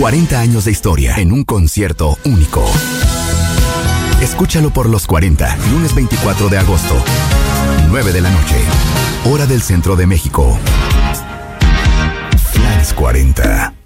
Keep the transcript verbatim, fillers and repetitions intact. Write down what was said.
cuarenta años de historia en un concierto único. Escúchalo por los cuarenta, lunes veinticuatro de agosto, nueve de la noche, hora del centro de México. Flanes cuarenta.